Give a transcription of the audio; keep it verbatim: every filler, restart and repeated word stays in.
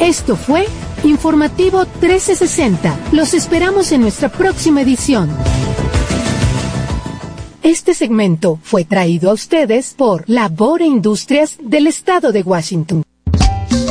Esto fue Informativo trescientos sesenta. Los esperamos en nuestra próxima edición. Este segmento fue traído a ustedes por Labor e Industrias del Estado de Washington.